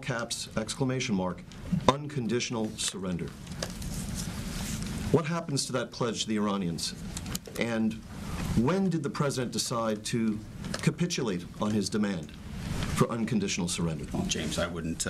caps, exclamation mark, unconditional surrender. What happens to that pledge to the Iranians? And when did the President decide to capitulate on his demand for unconditional surrender? Well, James, I wouldn't.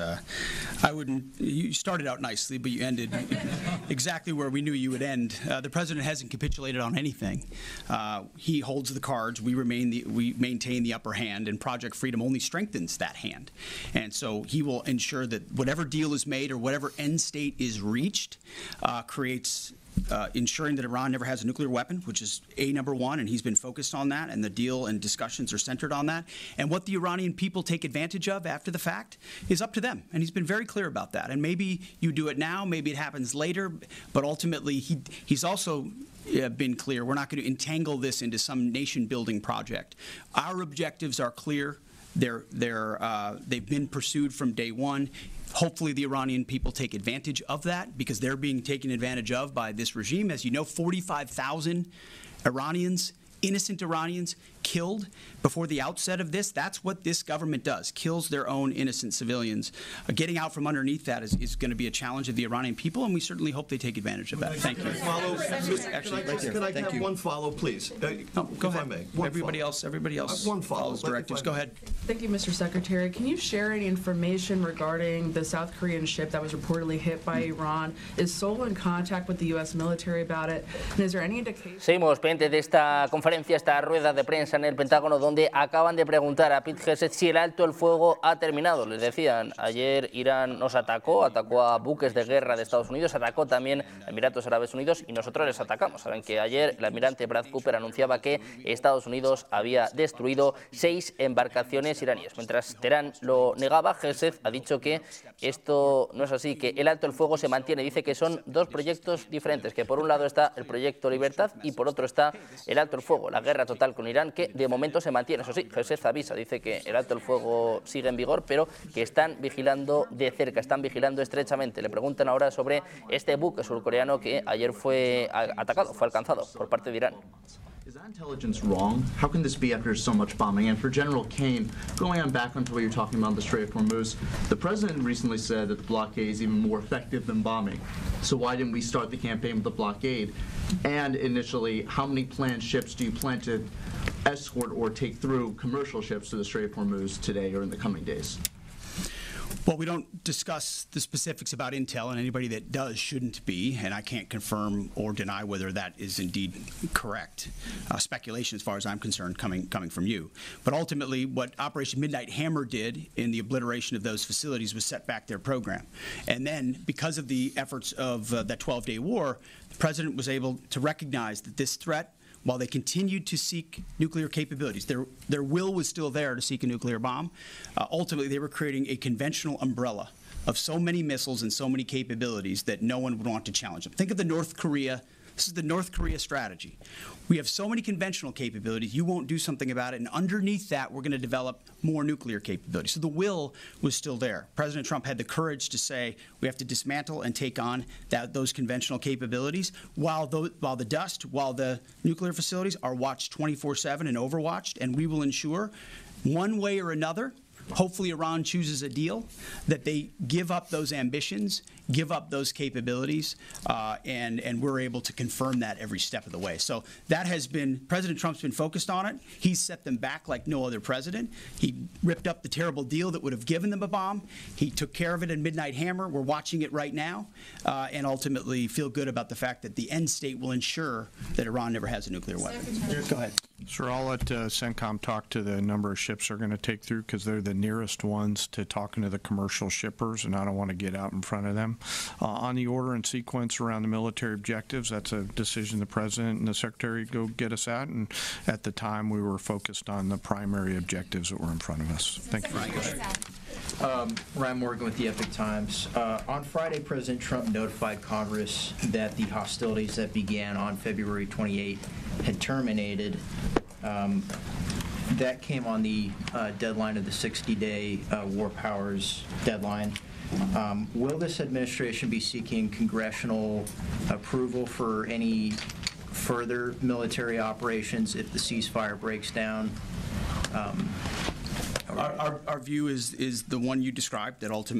You started out nicely, but you ended exactly where we knew you would end. The President hasn't capitulated on anything. He holds the cards. We maintain the upper hand, and Project Freedom only strengthens that hand. And so he will ensure that whatever deal is made or whatever end state is reached creates. Ensuring that Iran never has a nuclear weapon, which is number one, and he's been focused on that, and the deal and discussions are centered on that. And what the Iranian people take advantage of after the fact is up to them, and he's been very clear about that. And maybe you do it now, maybe it happens later, but ultimately he's also been clear, we're not going to entangle this into some nation-building project. Our objectives are clear. They've been pursued from day one. Hopefully the Iranian people take advantage of that because they're being taken advantage of by this regime. As you know, 45,000 Iranians, innocent Iranians, killed before the outset of this. That's what this government does, kills their own innocent civilians. Getting out from underneath that is going to be a challenge of the Iranian people, and we certainly hope they take advantage of that. Thank you. Can I have one follow, please? No, go ahead. Everybody else one follow. Directives. Go ahead. Thank you, Mr. Secretary. Can you share any information regarding the South Korean ship that was reportedly hit by Iran? Is Seoul in contact with the U.S. military about it? And is there any indication? Seguimos pendientes de esta conferencia, esta rueda de prensa en el Pentágono, donde acaban de preguntar a Pete Hegseth si el alto el fuego ha terminado. Les decían, ayer Irán nos atacó a buques de guerra de Estados Unidos, atacó también a Emiratos Árabes Unidos y nosotros les atacamos. Saben que ayer el almirante Brad Cooper anunciaba que Estados Unidos había destruido 6 embarcaciones iraníes. Mientras Teherán lo negaba, Hegseth ha dicho que esto no es así, que el alto el fuego se mantiene. Dice que son dos proyectos diferentes, que por un lado está el proyecto Libertad y por otro está el alto el fuego, la guerra total con Irán, que de momento se mantiene. Eso sí, Hegseth avisa, dice que el alto el fuego sigue en vigor, pero que están vigilando de cerca, están vigilando estrechamente. Le preguntan ahora sobre este buque surcoreano que ayer fue atacado, fue alcanzado por parte de Irán. Is that intelligence wrong? How can this be after so much bombing? And for General Kane, going on back onto what you're talking about, the Strait of Hormuz, the president recently said that the blockade is even more effective than bombing. So why didn't we start the campaign with the blockade? And initially, how many planned ships do you plan to escort or take through commercial ships to the Strait of Hormuz today or in the coming days? Well, we don't discuss the specifics about intel, and anybody that does shouldn't be, and I can't confirm or deny whether that is indeed correct. Speculation, as far as I'm concerned, coming from you. But ultimately, what Operation Midnight Hammer did in the obliteration of those facilities was set back their program. And then, because of the efforts of that 12-day war, the President was able to recognize that this threat, while they continued to seek nuclear capabilities, their will was still there to seek a nuclear bomb. Ultimately, they were creating a conventional umbrella of so many missiles and so many capabilities that no one would want to challenge them. Think of the North Korea. This is the North Korea strategy. We have so many conventional capabilities, you won't do something about it, and underneath that, we're going to develop more nuclear capabilities. So the will was still there. President Trump had the courage to say we have to dismantle and take on those conventional capabilities while the nuclear facilities are watched 24/7 and overwatched, and we will ensure one way or another, hopefully Iran chooses a deal, that they give up those ambitions, give up those capabilities, and we're able to confirm that every step of the way. So that has been, President Trump's been focused on it. He's set them back like no other president. He ripped up the terrible deal that would have given them a bomb. He took care of it in Midnight Hammer. We're watching it right now, and ultimately feel good about the fact that the end state will ensure that Iran never has a nuclear weapon. Go ahead. Sure, I'll let CENTCOM talk to the number of ships they're going to take through because they're the nearest ones to talking to the commercial shippers, and I don't want to get out in front of them. On the order and sequence around the military objectives, that's a decision the President and the Secretary go get us at, and at the time we were focused on the primary objectives that were in front of us. Thank you. Ryan Morgan with the Epoch Times. On Friday, President Trump notified Congress that the hostilities that began on February 28 had terminated. That came on the deadline of the 60-day war powers deadline. Will this administration be seeking congressional approval for any further military operations if the ceasefire breaks down? Our view is the one you described, that ultimately